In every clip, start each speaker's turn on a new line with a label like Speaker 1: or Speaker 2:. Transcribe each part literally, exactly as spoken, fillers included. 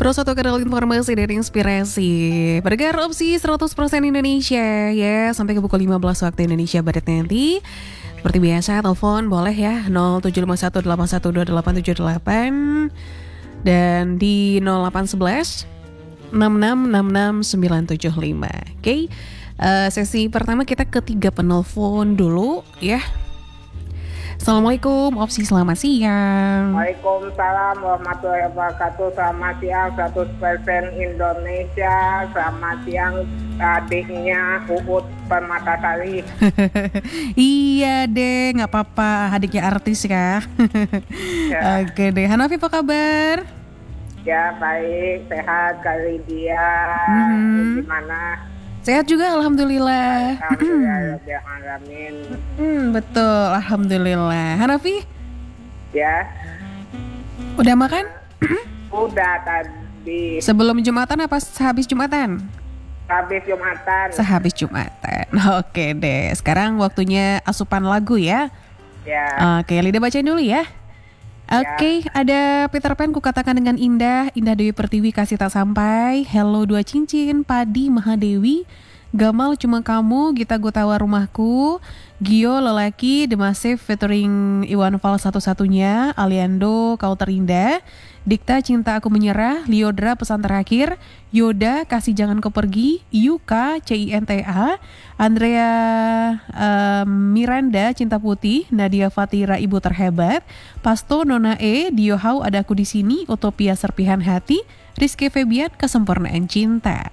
Speaker 1: Terus satu kanal informasi dan inspirasi Bergerak opsi seratus persen Indonesia ya, sampai ke pukul lima belas waktu Indonesia Barat nanti. Seperti biasa telepon boleh ya nol tujuh lima satu delapan satu dua delapan tujuh delapan dan di nol delapan satu satu enam enam enam enam sembilan tujuh lima. Oke, okay? uh, sesi pertama kita ketiga penelpon dulu ya. Assalamualaikum, opsi selamat siang.
Speaker 2: Waalaikumsalam warahmatullahi wabarakatuh. Selamat siang seratus persen Indonesia. Selamat siang adiknya Uut Permatasari.
Speaker 1: Iya deh, nggak apa-apa, adiknya artis ya. Ya. Oke deh, Hanafi apa kabar?
Speaker 2: Ya baik, sehat kali dia. Hmm. Gimana?
Speaker 1: Sehat juga, alhamdulillah.
Speaker 2: Alhamdulillah, ya alamin.
Speaker 1: Hmm, betul, alhamdulillah. Hanafi?
Speaker 2: Ya.
Speaker 1: Udah makan?
Speaker 2: Udah tadi.
Speaker 1: Sebelum Jumatan apa sehabis Jumatan?
Speaker 2: Sehabis Jumatan.
Speaker 1: Sehabis Jumatan. Oke deh. Sekarang waktunya asupan lagu ya.
Speaker 2: Ya.
Speaker 1: Oke, Lida bacain dulu ya. Oke, okay, ya. Ada Peter Pan ku katakan dengan indah, Indah Dewi Pertiwi kasih tak sampai, Hello dua cincin, Padi Mahadewi, Gamal cuma kamu, Gita Gutawa rumahku, Gio lelaki, The Massive featuring Iwan Fals satu-satunya, Aliando kau terindah, Dikta cinta aku menyerah, Liodra pesan terakhir, Yoda kasih jangan kau pergi, Yuka C I N T A, Andrea um, Miranda cinta putih, Nadia Fatira ibu terhebat, Pasto Nona E, Diohau ada aku di sini, Utopia serpihan hati, Rizky Febian kesempurnaan cinta.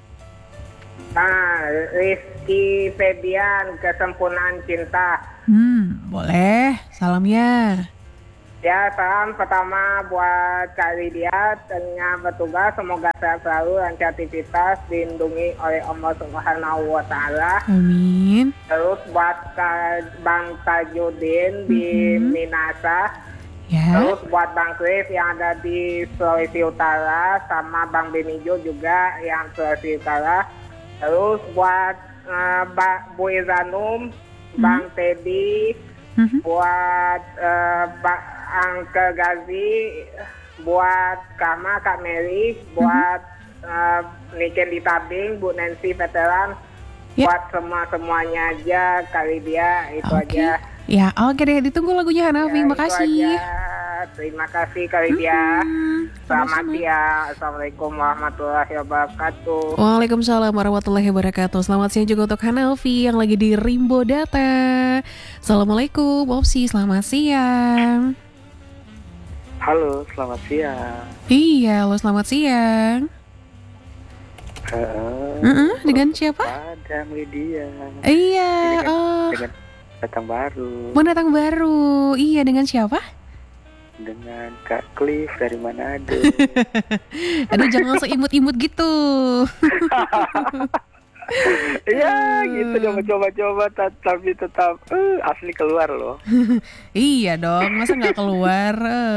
Speaker 2: Nah, Rizky Febian kesempurnaan cinta.
Speaker 1: Hmm, boleh. Salamnya.
Speaker 2: Ya, salam pertama buat Kak Lydia, tentunya bertugas, semoga sehat selalu, lancar aktivitas, dilindungi oleh Allah Subhanahu wa Ta'ala.
Speaker 1: Amin.
Speaker 2: Terus buat Kak Bang Tajudin di mm-hmm. Minasa.
Speaker 1: Ya.
Speaker 2: Terus buat Bang Chris yang ada di Sulawesi Utara, sama Bang Benijo juga yang Sulawesi Utara. Terus buat uh, Bu Izanum, mm-hmm. Bang Teddy, mm-hmm. buat uh, Bang Angke Gazi, buat Kama, Kak Mary, buat mm-hmm. uh, Niken di Tabing, Bu Nancy Veteran, yeah. Buat semua-semuanya aja, kali dia, itu okay. aja.
Speaker 1: Ya, oke okay deh, ditunggu lagunya Hanafi, ya, makasih.
Speaker 2: Terima kasih kali dia. Hmm, Selamat siang. Assalamualaikum warahmatullahi wabarakatuh.
Speaker 1: Waalaikumsalam warahmatullahi wabarakatuh. Selamat siang juga untuk Hanafi yang lagi di Rimbo Data. Assalamualaikum, opsi selamat siang.
Speaker 3: Halo, selamat siang.
Speaker 1: Iya, halo selamat siang.
Speaker 3: Uh,
Speaker 1: uh-uh, dengan siapa?
Speaker 3: Ada Lydia.
Speaker 1: Iya,
Speaker 3: dengan,
Speaker 1: oh.
Speaker 3: dengan datang baru.
Speaker 1: Pendatang baru. Iya, dengan siapa?
Speaker 3: Dengan Kak Cliff dari Manado.
Speaker 1: Aduh, jangan langsung imut-imut gitu.
Speaker 3: Iya gitu dong, coba-coba tapi tetap uh, asli keluar loh.
Speaker 1: Iya dong, masa nggak keluar?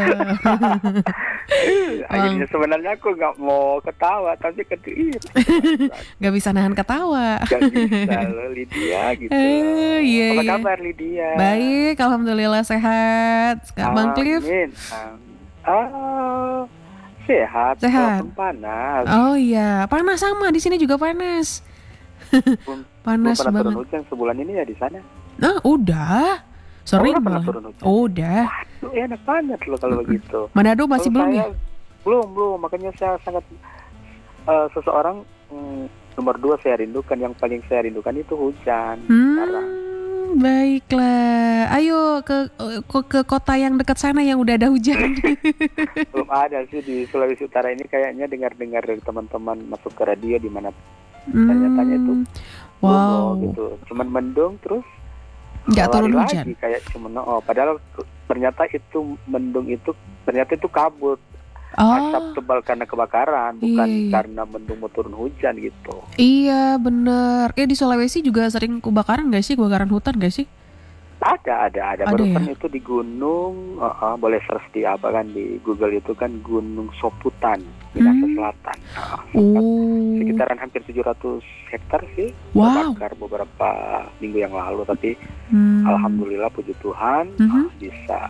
Speaker 3: Akhirnya sebenarnya aku nggak mau ketawa tapi ketir.
Speaker 1: Nggak bisa nahan ketawa.
Speaker 3: Nggak bisa loh Lydia gitu.
Speaker 1: Uh, iya,
Speaker 3: Apa
Speaker 1: iya.
Speaker 3: kabar Lydia?
Speaker 1: Baik, alhamdulillah sehat. Bang Cliff?
Speaker 3: Amin. Oh, sehat.
Speaker 1: Sehat.
Speaker 3: Panas.
Speaker 1: Oh iya, panas sama di sini juga panas.
Speaker 3: Belum,
Speaker 1: panas
Speaker 3: belum pernah
Speaker 1: banget.
Speaker 3: turun hujan sebulan ini ya di sana.
Speaker 1: Nah, udah. Sering
Speaker 3: banget.
Speaker 1: Oh, udah.
Speaker 3: Waduh, enak banget loh kalau begitu.
Speaker 1: Manado masih
Speaker 3: kalau
Speaker 1: belum
Speaker 3: saya,
Speaker 1: ya?
Speaker 3: Belum, belum. Makanya saya sangat uh, seseorang hmm, nomor dua saya rindukan. Yang paling saya rindukan itu hujan.
Speaker 1: Hmm,
Speaker 3: sekarang.
Speaker 1: Baiklah. Ayo ke, ke ke kota yang dekat sana yang udah ada hujan.
Speaker 3: Belum ada sih di Sulawesi Utara ini, kayaknya dengar-dengar dari teman-teman masuk ke radio di mana
Speaker 1: Hmm.
Speaker 3: tanya-tanya itu,
Speaker 1: wow,
Speaker 3: oh, gitu, cuman mendung terus
Speaker 1: nggak turun hujan,
Speaker 3: kayak cuman oh, padahal ternyata itu mendung itu ternyata itu kabut,
Speaker 1: oh.
Speaker 3: asap tebal karena kebakaran, bukan
Speaker 1: iya.
Speaker 3: karena mendung mau turun hujan gitu.
Speaker 1: Iya benar. Ya di Sulawesi juga sering kebakaran nggak sih, kebakaran hutan nggak sih?
Speaker 3: Ada, ada, ada.
Speaker 1: ada
Speaker 3: Barusan
Speaker 1: ya?
Speaker 3: itu di gunung, uh, uh, boleh search di apa kan di Google itu kan Gunung Soputan, Minahasa hmm. Selatan. Uh,
Speaker 1: oh.
Speaker 3: Sekitaran hampir tujuh ratus hektar sih,
Speaker 1: wow.
Speaker 3: terbakar beberapa minggu yang lalu. Tapi
Speaker 1: hmm.
Speaker 3: alhamdulillah puji Tuhan
Speaker 1: mm-hmm.
Speaker 3: uh, bisa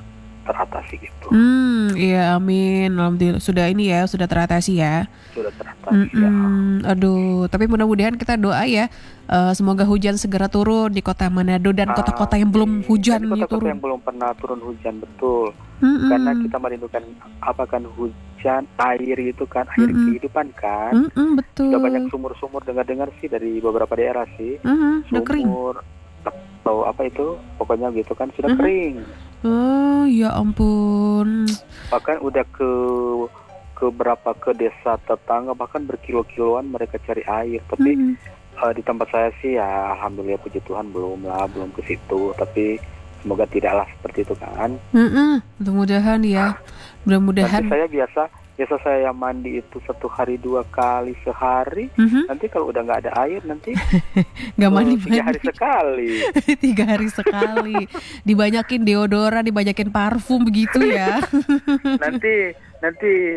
Speaker 3: teratasi gitu.
Speaker 1: Hmm, iya amin. Alhamdulillah sudah ini ya, sudah teratasi ya.
Speaker 3: Sudah teratasi ya.
Speaker 1: Mm-mm. Aduh, tapi mudah-mudahan kita doa ya, eh, semoga hujan segera turun di kota Manado dan kota-kota yang belum hujan
Speaker 3: Dan
Speaker 1: nih
Speaker 3: kota-kota
Speaker 1: turun.
Speaker 3: yang belum pernah turun hujan, betul.
Speaker 1: Mm-mm.
Speaker 3: Karena kita merindukan apa kan hujan, air itu kan, air
Speaker 1: Mm-mm.
Speaker 3: kehidupan kan.
Speaker 1: Mm-mm, betul.
Speaker 3: Sudah banyak sumur-sumur, dengar-dengar sih dari beberapa daerah sih.
Speaker 1: Mm-mm, udah kering.
Speaker 3: Sumur atau apa itu, pokoknya gitu kan sudah
Speaker 1: Mhm.
Speaker 3: kering.
Speaker 1: Oh, ya ampun.
Speaker 3: Bahkan udah ke ke berapa ke desa tetangga, bahkan berkilo-kiloan mereka cari air. Tapi
Speaker 1: Mm-mm.
Speaker 3: eh, di tempat saya sih ya alhamdulillah puji Tuhan belum lah, belum ke situ. Tapi semoga tidaklah seperti itu kan.
Speaker 1: Mm-mm, mudah-mudahan ya. Mudah-mudahan.
Speaker 3: Nanti saya biasa biasa saya mandi itu satu hari dua kali sehari.
Speaker 1: Mhm.
Speaker 3: Nanti kalau udah nggak ada air nanti
Speaker 1: Nggak
Speaker 3: eh,
Speaker 1: mandi-mandi.
Speaker 3: tiga hari sekali.
Speaker 1: Tiga hari sekali. Dibanyakin deodoran, dibanyakin parfum begitu ya.
Speaker 3: nanti nanti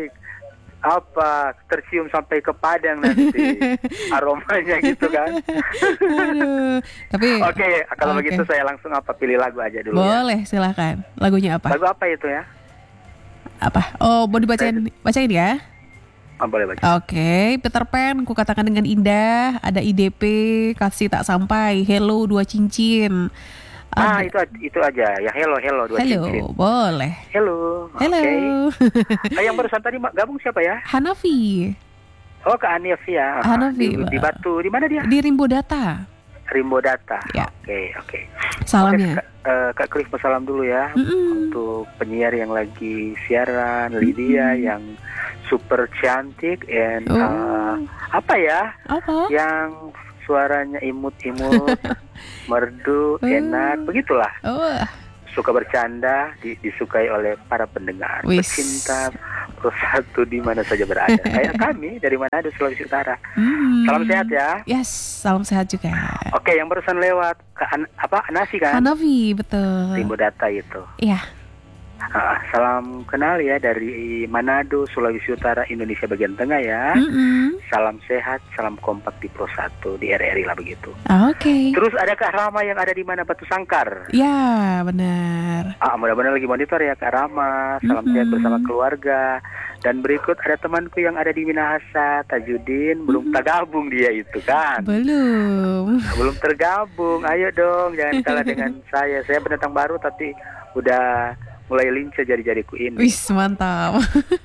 Speaker 3: apa tercium sampai ke Padang nanti aromanya gitu kan.
Speaker 1: Aduh. Tapi
Speaker 3: Oke, kalau
Speaker 1: Oke.
Speaker 3: begitu saya langsung apa pilih lagu aja dulu ya.
Speaker 1: boleh, silakan. Lagunya apa?
Speaker 3: Lagu apa itu ya?
Speaker 1: Apa? Oh, mau dibacain bacain ya.
Speaker 3: Oh, boleh baca.
Speaker 1: Oke, Peter Pan, ku katakan dengan indah. Ada I D P, kasih tak sampai. Hello, dua cincin.
Speaker 3: Ah,
Speaker 1: Ada-
Speaker 3: itu itu aja ya. Hello, hello dua
Speaker 1: Hello,
Speaker 3: cincin.
Speaker 1: boleh.
Speaker 3: Hello.
Speaker 1: Hello.
Speaker 3: Oke. Ah, yang barusan tadi ma- gabung siapa ya?
Speaker 1: Hanafi,
Speaker 3: Oh, Kak Anif ya.
Speaker 1: Hanafi,
Speaker 3: Di, di Batu. Di mana dia?
Speaker 1: di Rimbo Data.
Speaker 3: Rimbo Data.
Speaker 1: Ya.
Speaker 3: Oke, oke.
Speaker 1: Salamnya.
Speaker 3: Oke, Kak, eh, Kak Cliff mau salam dulu ya.
Speaker 1: Mm-mm.
Speaker 3: Untuk penyiar yang lagi siaran, Lydia yang super cantik and
Speaker 1: Oh.
Speaker 3: eh, apa ya?
Speaker 1: Apa?
Speaker 3: Yang suaranya imut-imut, merdu,
Speaker 1: Oh.
Speaker 3: enak, begitulah.
Speaker 1: Oh,
Speaker 3: Suka bercanda, di- disukai oleh para pendengar.
Speaker 1: Wis.
Speaker 3: Pecinta Pro satu di mana saja berada. Kayak kami dari mana ada Sulawesi Utara.
Speaker 1: hmm.
Speaker 3: Salam sehat ya.
Speaker 1: Yes, salam sehat juga.
Speaker 3: Oke, yang barusan lewat ke An- apa Nasi kan?
Speaker 1: Hanafi, betul.
Speaker 3: Rimbo Data itu.
Speaker 1: Iya.
Speaker 3: Ah, salam kenal ya dari Manado, Sulawesi Utara, Indonesia bagian tengah ya.
Speaker 1: Mm-mm.
Speaker 3: Salam sehat, salam kompak di Pro satu, di R R I lah begitu.
Speaker 1: Oke.
Speaker 3: Terus ada Kak Rama yang ada di mana? Batu Sangkar.
Speaker 1: Ya, benar.
Speaker 3: Ah, mudah-mudahan lagi monitor ya Kak Rama. Salam
Speaker 1: Mm-mm.
Speaker 3: sehat bersama keluarga. Dan berikut ada temanku yang ada di Minahasa, Tajudin. Belum tergabung dia itu kan.
Speaker 1: Belum.
Speaker 3: Belum tergabung. Ayo dong, jangan kalah dengan saya. Saya pendatang baru tapi udah mulai lincah jari-jariku ini.
Speaker 1: Wis, mantap.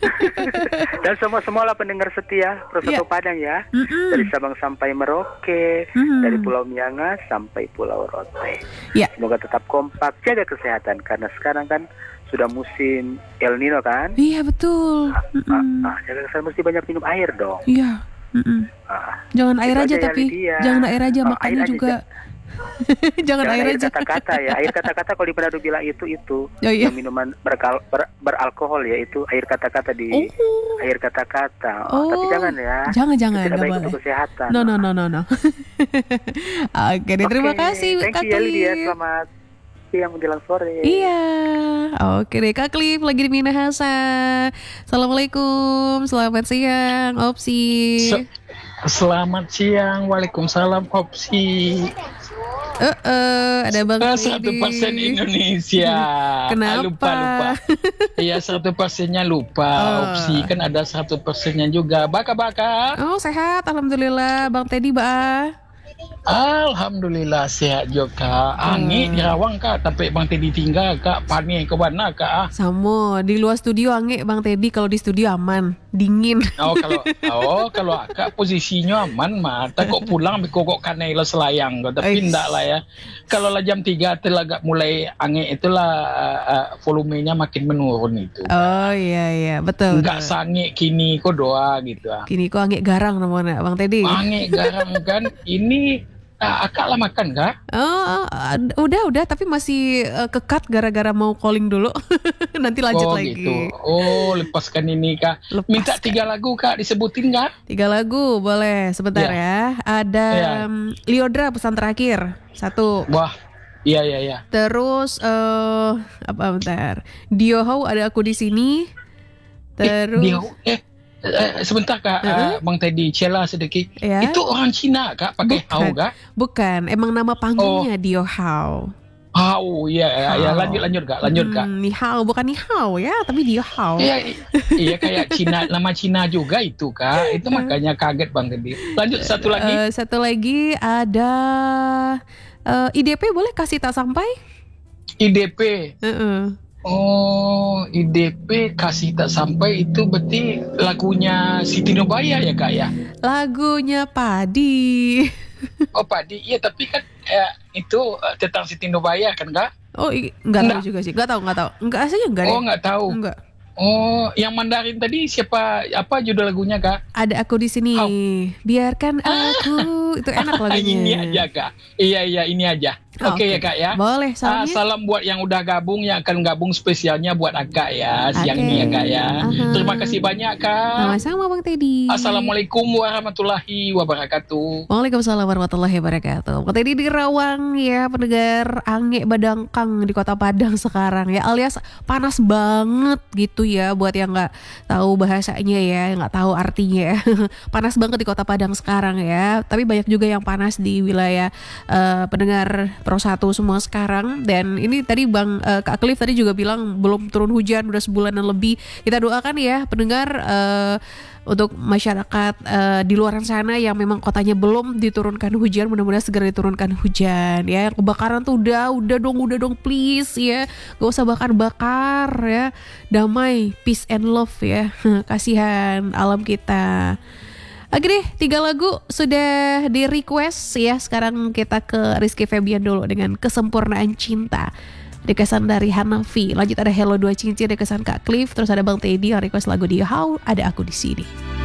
Speaker 3: Dan semua-semua lah pendengar setia Pro
Speaker 1: Iya.
Speaker 3: satu Padang ya.
Speaker 1: Mm-mm.
Speaker 3: Dari Sabang sampai Merauke,
Speaker 1: Mm.
Speaker 3: dari Pulau Miangas sampai Pulau Rote.
Speaker 1: Ya.
Speaker 3: Semoga tetap kompak, jaga kesehatan karena sekarang kan sudah musim El Nino kan.
Speaker 1: Iya, betul.
Speaker 3: Ah,
Speaker 1: Mm-mm.
Speaker 3: ah, jaga kesehatan, mesti banyak minum air dong.
Speaker 1: Iya. Mm-mm.
Speaker 3: Ah,
Speaker 1: Jangan air
Speaker 3: Itu
Speaker 1: aja
Speaker 3: aja ya,
Speaker 1: tapi.
Speaker 3: Lydia.
Speaker 1: Jangan air aja,
Speaker 3: Oh,
Speaker 1: makannya
Speaker 3: air aja,
Speaker 1: juga. Jangan
Speaker 3: jangan
Speaker 1: air
Speaker 3: air
Speaker 1: aja.
Speaker 3: kata-kata ya. Air kata-kata kalau di Manado bilang itu itu
Speaker 1: Oh, iya.
Speaker 3: yang minuman berkal- ber- beralkohol ya, itu air kata-kata di
Speaker 1: Oh.
Speaker 3: air kata-kata. Oh,
Speaker 1: Oh.
Speaker 3: tapi jangan ya.
Speaker 1: Jangan,
Speaker 3: Itu
Speaker 1: jangan,
Speaker 3: tidak
Speaker 1: nggak
Speaker 3: baik
Speaker 1: boleh.
Speaker 3: untuk kesehatan.
Speaker 1: No, no, no, no, no. Oke, deh, terima
Speaker 3: Oke,
Speaker 1: kasih
Speaker 3: thank
Speaker 1: Kak
Speaker 3: you ya, Lydia.
Speaker 1: Cliff.
Speaker 3: Selamat siang menjelang sore.
Speaker 1: Iya, oke deh Kak Cliff lagi di Minahasa. Assalamualaikum, selamat siang, Opsi.
Speaker 4: Se- Selamat siang, waalaikumsalam Opsi.
Speaker 1: Eh, eh, ada Bang
Speaker 4: Satu
Speaker 1: Didi.
Speaker 4: persen Indonesia.
Speaker 1: Kenapa?
Speaker 4: Ah, lupa lupa. Iya satu persennya lupa.
Speaker 1: Oh.
Speaker 4: Opsi kan ada satu persennya juga. Baka baka.
Speaker 1: Oh sehat, alhamdulillah. Bang Teddy, Ba.
Speaker 4: Alhamdulillah sehat juga. Angin
Speaker 1: Hmm.
Speaker 4: di Rawang kak, tapi bang Teddy tinggal kak. Panik ke mana kak?
Speaker 1: Samo di luar studio ange Bang Teddy, kalau di studio aman, dingin.
Speaker 4: Oh kalau oh kalau kak posisinya aman mah. Takut pulang bekokok kanai lo selayang. Tapi
Speaker 1: Eish.
Speaker 4: enggak lah ya. Kalau lah jam tiga telah agak mulai angin itulah uh, uh, volumenya makin menurun itu.
Speaker 1: Oh iya iya, betul.
Speaker 4: Enggak
Speaker 1: betul.
Speaker 4: sange kini kok doa gitu ah.
Speaker 1: Kini kok ange garang namanya Bang Teddy.
Speaker 4: Angin garam kan ini ah, akak lah makan kak?
Speaker 1: Oh, ad- udah udah tapi masih eh, kekat gara-gara mau calling dulu. Nanti lanjut
Speaker 4: oh
Speaker 1: lagi.
Speaker 4: gitu. Oh lepaskan ini kak.
Speaker 1: Lepaskan.
Speaker 4: Minta tiga lagu kak disebutin kak?
Speaker 1: Tiga lagu boleh sebentar
Speaker 4: Ya.
Speaker 1: ya. Ada
Speaker 4: Ya.
Speaker 1: um, Liodra pesan terakhir satu.
Speaker 4: Wah iya iya iya.
Speaker 1: Terus eh apa bentar? Diohau ada aku di sini. Terus
Speaker 4: Eh, dia, eh, eh, sebentar kak,
Speaker 1: Uh-uh.
Speaker 4: uh, Bang Teddy cela sedikit.
Speaker 1: Ya.
Speaker 4: Itu orang Cina kak pakai
Speaker 1: Bukan.
Speaker 4: hau kak?
Speaker 1: Bukan, emang nama panggungnya Diohau.
Speaker 4: Ah, oh iya, ya, ya,
Speaker 1: Hao.
Speaker 4: lanjut lanjut kak, lanjut kak.
Speaker 1: Hmm, ni hao bukan ni hao ya, tapi dia hao.
Speaker 4: Iya, i- iya kayak Cina, nama Cina juga itu kak. Itu makanya kaget bang tadi. Lanjut satu lagi.
Speaker 1: Eh, satu lagi ada eh, I D P boleh kasih tak sampai?
Speaker 4: I D P.
Speaker 1: Heeh.
Speaker 4: Oh, I D P kasih tak sampai itu berarti lagunya Siti Nubaya ya kak ya?
Speaker 1: Lagunya Padi.
Speaker 4: Oh Padi, iya tapi kan eh, itu eh, tentang Siti Nubaya kan kak?
Speaker 1: Oh, i- nggak tahu
Speaker 4: Enggak.
Speaker 1: juga sih. Nggak tahu, nggak tahu. Nggak aslinya enggak
Speaker 4: Oh
Speaker 1: deh.
Speaker 4: nggak tahu.
Speaker 1: Enggak.
Speaker 4: Oh, yang Mandarin tadi siapa? Apa judul lagunya kak?
Speaker 1: Ada aku di sini.
Speaker 4: Hao.
Speaker 1: Biarkan aku. Itu enak lagunya.
Speaker 4: Ini aja kak. Iya iya ini aja. Oke ya kak ya.
Speaker 1: Boleh,
Speaker 4: Ah,
Speaker 1: salamnya.
Speaker 4: salam buat yang udah gabung, yang akan gabung spesialnya buat Akak ya siang
Speaker 1: Oke.
Speaker 4: ini ya kak ya.
Speaker 1: Aha.
Speaker 4: Terima kasih banyak kak.
Speaker 1: Sama-sama Bang Teddy.
Speaker 4: Assalamualaikum warahmatullahi wabarakatuh.
Speaker 1: Waalaikumsalam warahmatullahi wabarakatuh. Bang Teddy di Rawang ya, pendengar Ange Badangkang di Kota Padang sekarang ya, alias panas banget gitu ya buat yang nggak tahu bahasanya ya, nggak tahu artinya ya. Panas banget di Kota Padang sekarang ya. Tapi banyak juga yang panas di wilayah eh, pendengar Pro satu semua sekarang. Dan ini tadi Bang eh, Kak Cliff tadi juga bilang belum turun hujan udah sebulanan lebih. Kita doakan ya pendengar eh, untuk masyarakat eh, di luar sana yang memang kotanya belum diturunkan hujan, mudah-mudahan segera diturunkan hujan ya. Yang kebakaran tuh udah udah dong udah dong please ya, gak usah bakar-bakar ya, damai, peace and love ya. Kasihan alam kita. Oke deh, tiga lagu sudah di request ya. Sekarang kita ke Rizky Febian dulu dengan Kesempurnaan Cinta, requestan dari Hanafi. Lanjut ada Hello Dua Cincin, requestan Kak Cliff. Terus ada Bang Teddy yang request lagu di How, ada aku di sini.